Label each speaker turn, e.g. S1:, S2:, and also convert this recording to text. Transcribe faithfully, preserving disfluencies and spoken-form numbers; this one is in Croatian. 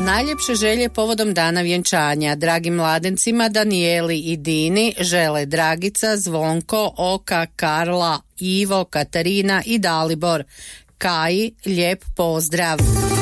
S1: Najljepše želje povodom dana vjenčanja. Dragim mladencima Danijeli i Dini žele Dragica, Zvonko, Oka, Karla, Ivo, Katarina i Dalibor. Kaji, lijep pozdrav.